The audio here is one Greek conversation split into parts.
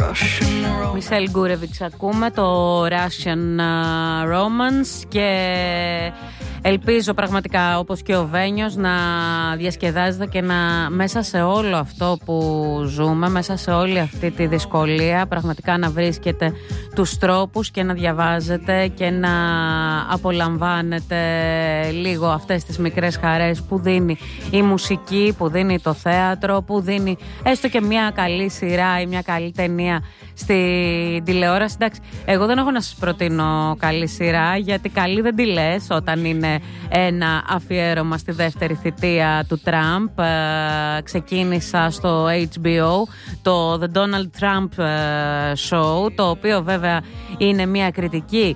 Μισελ Γκούρεβιτς ακούμε, το Russian Romance, και ελπίζω πραγματικά, όπως και ο Βένιος, να διασκεδάζετε και να μέσα σε όλο αυτό που ζούμε, μέσα σε όλη αυτή τη δυσκολία, πραγματικά να βρίσκετε τους τρόπους και να διαβάζετε και να απολαμβάνετε λίγο αυτές τις μικρές χαρές που δίνει η μουσική, που δίνει το θέατρο, που δίνει έστω και μια καλή σειρά ή μια καλή ταινία στη τηλεόραση. Εντάξει, εγώ δεν έχω να σας προτείνω καλή σειρά, γιατί καλή δεν τη λες όταν είναι ένα αφιέρωμα στη δεύτερη θητεία του Τραμπ. Ξεκίνησα στο HBO το The Donald Trump Show, το οποίο βέβαια είναι μια κριτική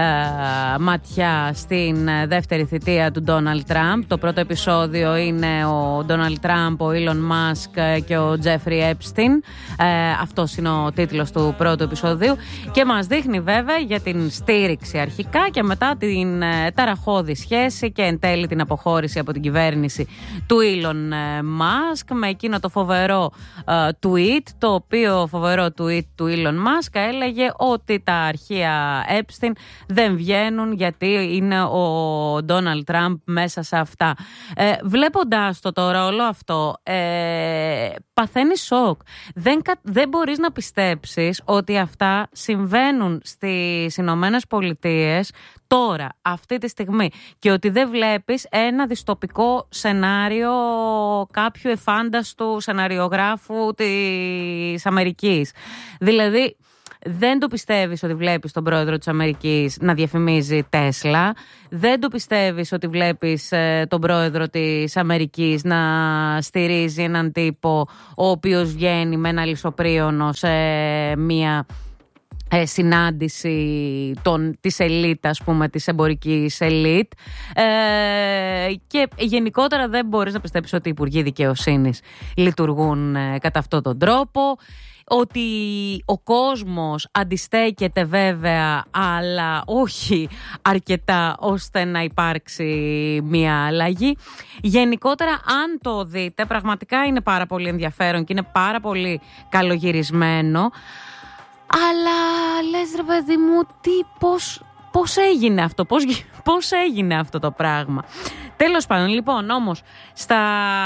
ματιά στην δεύτερη θητεία του Donald Trump. Το πρώτο επεισόδιο είναι ο Donald Trump, ο Elon Musk και ο Jeffrey Epstein. Αυτός είναι ο τίτλος του πρώτου επεισοδίου και μας δείχνει βέβαια για την στήριξη αρχικά και μετά την ταραχώδη σχέση και εν τέλει την αποχώρηση από την κυβέρνηση του Elon Musk, με εκείνο το φοβερό tweet, το οποίο φοβερό tweet του Elon Musk έλεγε ότι τα αρχεία Epstein δεν βγαίνουν γιατί είναι ο Ντόναλντ Τραμπ μέσα σε αυτά. Βλέποντας το τώρα όλο αυτό, παθαίνει σοκ. Δεν μπορείς να πιστέψεις ότι αυτά συμβαίνουν στις Ηνωμένες Πολιτείες τώρα, αυτή τη στιγμή, και ότι δεν βλέπεις ένα δυστοπικό σενάριο κάποιου εφάνταστου σεναριογράφου της Αμερικής. Δηλαδή, δεν το πιστεύεις ότι βλέπεις τον πρόεδρο της Αμερικής να διαφημίζει Τέσλα. Δεν το πιστεύεις ότι βλέπεις τον πρόεδρο της Αμερικής να στηρίζει έναν τύπο ο οποίος βγαίνει με ένα λησοπρίωνο σε μία συνάντηση της ελίτ, ας πούμε, της εμπορικής ελίτ, και γενικότερα δεν μπορείς να πιστέψεις ότι οι υπουργοί δικαιοσύνης λειτουργούν κατά αυτόν τον τρόπο, ότι ο κόσμος αντιστέκεται βέβαια, αλλά όχι αρκετά ώστε να υπάρξει μια αλλαγή. Γενικότερα, αν το δείτε, πραγματικά είναι πάρα πολύ ενδιαφέρον και είναι πάρα πολύ καλογυρισμένο. Αλλά λες, ρε παιδί μου, πώς έγινε αυτό, πώς έγινε αυτό το πράγμα. Τέλος πάντων, λοιπόν, όμως, στα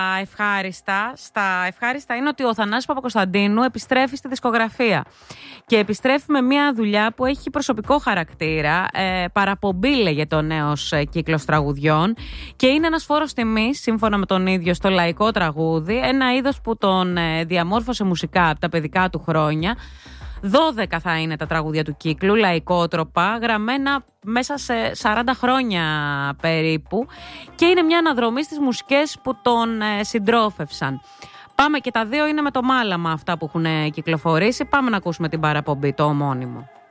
ευχάριστα είναι ότι ο Θανάσης Παπακοσταντίνου επιστρέφει στη δισκογραφία και επιστρέφει με μια δουλειά που έχει προσωπικό χαρακτήρα. Παραπομπή λέγεται ο νέος κύκλος τραγουδιών και είναι ένας φόρος τιμής, σύμφωνα με τον ίδιο, στο λαϊκό τραγούδι, ένα είδος που τον διαμόρφωσε μουσικά από τα παιδικά του χρόνια. 12 θα είναι τα τραγούδια του κύκλου, λαϊκότροπα, γραμμένα μέσα σε 40 χρόνια περίπου, και είναι μια αναδρομή στις μουσικές που τον συντρόφευσαν. Πάμε, και τα δύο είναι με το μάλαμα αυτά που έχουν κυκλοφορήσει. Πάμε να ακούσουμε την παραπομπή, το ομώνυμο.